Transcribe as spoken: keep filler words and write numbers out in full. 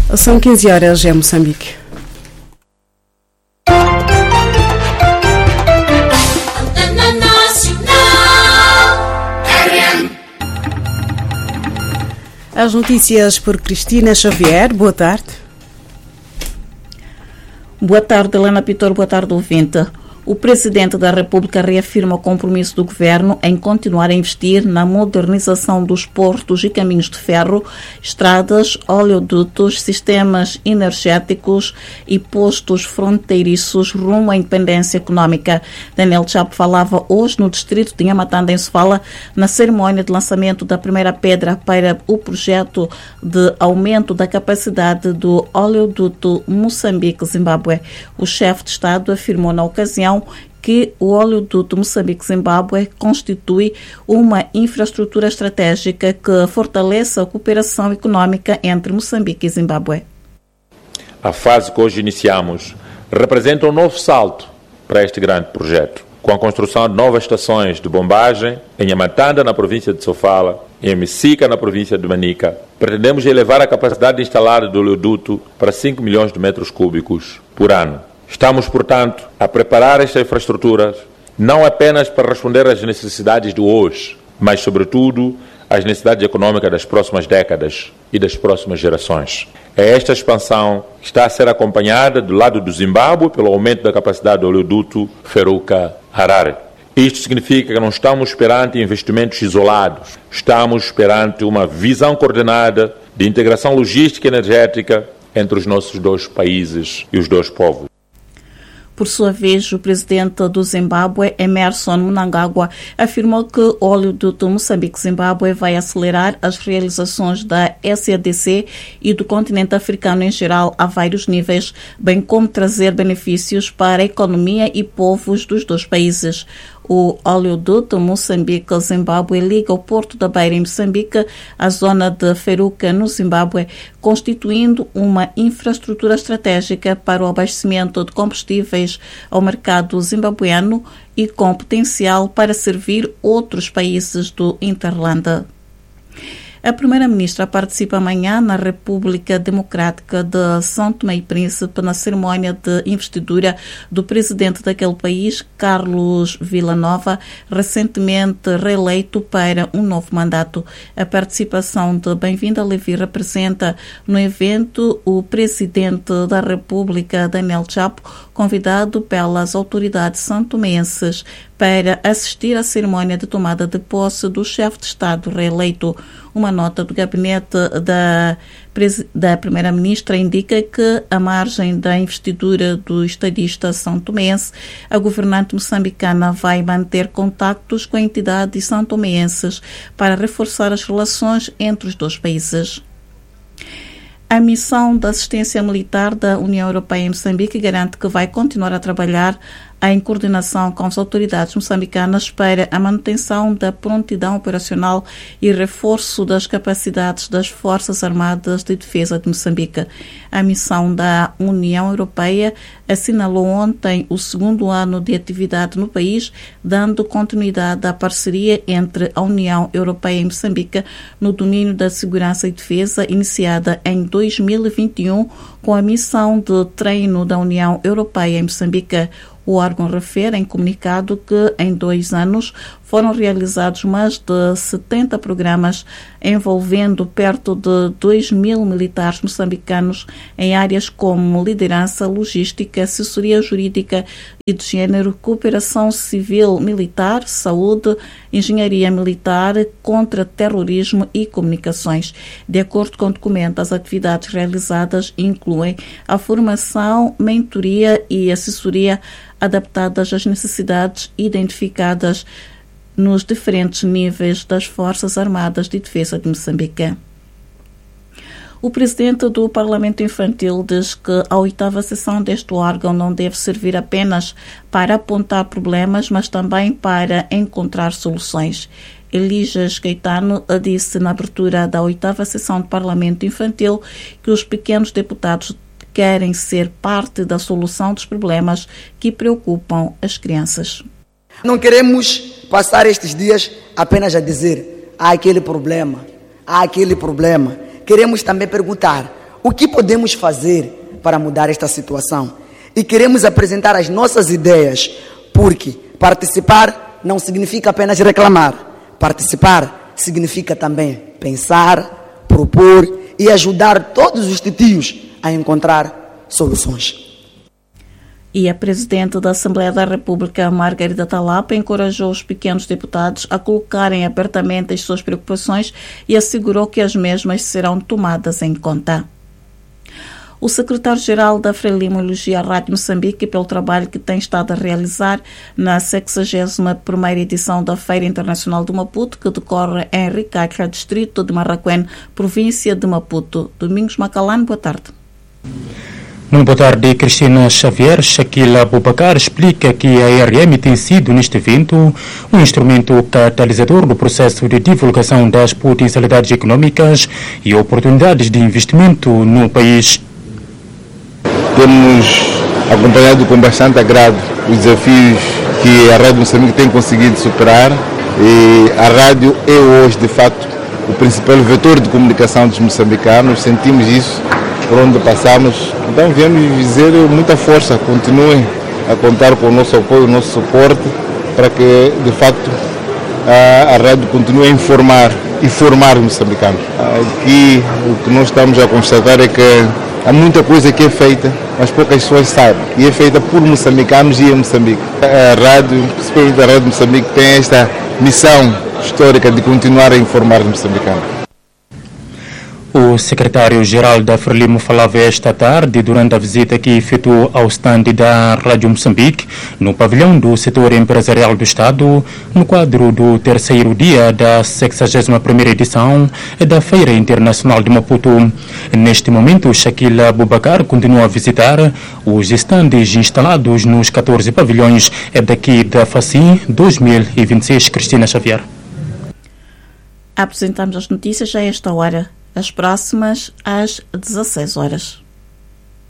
São quinze horas em Moçambique. As notícias por Cristina Xavier. Boa tarde. Boa tarde, Helena Pitor. Boa tarde, ouvinte. O Presidente da República reafirma o compromisso do Governo em continuar a investir na modernização dos portos e caminhos de ferro, estradas, oleodutos, sistemas energéticos e postos fronteiriços rumo à independência econômica. Daniel Chapo falava hoje no distrito de Nhamatanda, em Sofala, na cerimónia de lançamento da primeira pedra para o projeto de aumento da capacidade do oleoduto Moçambique-Zimbábue. O chefe de Estado afirmou na ocasião que o oleoduto Moçambique-Zimbábue constitui uma infraestrutura estratégica que fortalece a cooperação econômica entre Moçambique e Zimbábue. A fase que hoje iniciamos representa um novo salto para este grande projeto, com a construção de novas estações de bombagem em Nhamatanda, na província de Sofala, e em Messica, na província de Manica. Pretendemos elevar a capacidade instalada do oleoduto para cinco milhões de metros cúbicos por ano. Estamos, portanto, a preparar esta infraestrutura não apenas para responder às necessidades do hoje, mas, sobretudo, às necessidades econômicas das próximas décadas e das próximas gerações. É esta expansão que está a ser acompanhada do lado do Zimbábue pelo aumento da capacidade do oleoduto Feruca-Harare. Isto significa que não estamos perante investimentos isolados, estamos perante uma visão coordenada de integração logística e energética entre os nossos dois países e os dois povos. Por sua vez, o presidente do Zimbábue, Emmerson Mnangagwa, afirmou que o oleoduto Moçambique-Zimbábue vai acelerar as realizações da S A D C e do continente africano em geral a vários níveis, bem como trazer benefícios para a economia e povos dos dois países. O oleoduto Moçambique-Zimbábue liga o Porto da Beira, em Moçambique, à zona de Feruca, no Zimbábue, constituindo uma infraestrutura estratégica para o abastecimento de combustíveis ao mercado zimbabueno e com potencial para servir outros países do Interlanda. A Primeira-Ministra participa amanhã na República Democrática de São Tomé e Príncipe na cerimónia de investidura do presidente daquele país, Carlos Villanova, recentemente reeleito para um novo mandato. A participação de Bem-vinda Levi representa no evento o presidente da República, Daniel Chapo, convidado pelas autoridades santomenses para assistir à cerimónia de tomada de posse do chefe de Estado reeleito. Uma nota do gabinete da, da Primeira-Ministra indica que, à margem da investidura do estadista santomense, a governante moçambicana vai manter contactos com entidades santomenses para reforçar as relações entre os dois países. A missão de assistência militar da União Europeia em Moçambique garante que vai continuar a trabalhar em coordenação com as autoridades moçambicanas para a manutenção da prontidão operacional e reforço das capacidades das Forças Armadas de Defesa de Moçambique. A missão da União Europeia assinalou ontem o segundo ano de atividade no país, dando continuidade à parceria entre a União Europeia e Moçambique no domínio da segurança e defesa, iniciada em dois mil e vinte e um com a missão de treino da União Europeia em Moçambique. O órgão refere em comunicado que em dois anos foram realizados mais de setenta programas envolvendo perto de dois mil militares moçambicanos em áreas como liderança, logística, assessoria jurídica e de género, cooperação civil-militar, saúde, engenharia militar, contra-terrorismo e comunicações. De acordo com o documento, as atividades realizadas incluem a formação, mentoria e assessoria adaptadas às necessidades identificadas nos diferentes níveis das Forças Armadas de Defesa de Moçambique. O presidente do Parlamento Infantil diz que a oitava sessão deste órgão não deve servir apenas para apontar problemas, mas também para encontrar soluções. Elias Caetano disse na abertura da oitava sessão do Parlamento Infantil que os pequenos deputados querem ser parte da solução dos problemas que preocupam as crianças. Não queremos passar estes dias apenas a dizer há aquele problema, há aquele problema. Queremos também perguntar o que podemos fazer para mudar esta situação. E queremos apresentar as nossas ideias, porque participar não significa apenas reclamar. Participar significa também pensar, propor e ajudar todos os titios a encontrar soluções. E a Presidente da Assembleia da República, Margarida Talapa, encorajou os pequenos deputados a colocarem abertamente as suas preocupações e assegurou que as mesmas serão tomadas em conta. O secretário-geral da Frelimo elogia a Rádio Moçambique pelo trabalho que tem estado a realizar na sexagésima primeira edição da Feira Internacional do Maputo, que decorre em Ricaca, distrito de Marraquém, província de Maputo. Domingos Macalano, boa tarde. Muito boa tarde, Cristina Xavier. Shaquila Bubacar explica que a E R M tem sido, neste evento, um instrumento catalisador do processo de divulgação das potencialidades econômicas e oportunidades de investimento no país. Temos acompanhado com bastante agrado os desafios que a Rádio Moçambique tem conseguido superar, e a rádio é hoje, de facto, o principal vetor de comunicação dos moçambicanos. Sentimos isso por onde passamos. Então viemos dizer muita força, continuem a contar com o nosso apoio, o nosso suporte, para que de facto a, a rádio continue a informar e formar os moçambicanos. Aqui o que nós estamos a constatar é que há muita coisa que é feita, mas poucas pessoas sabem, e é feita por moçambicanos e em Moçambique. A rádio, principalmente a Rádio Moçambique, tem esta missão histórica de continuar a informar os moçambicanos. O secretário-geral da Frelimo falava esta tarde durante a visita que efetuou ao estande da Rádio Moçambique no pavilhão do setor empresarial do Estado, no quadro do terceiro dia da sexagésima primeira edição da Feira Internacional de Maputo. Neste momento, Shaquila Bubacar continua a visitar os estandes instalados nos catorze pavilhões daqui da FACIM dois mil e vinte e seis. Cristina Xavier. Apresentamos as notícias a esta hora. As próximas às dezasseis horas.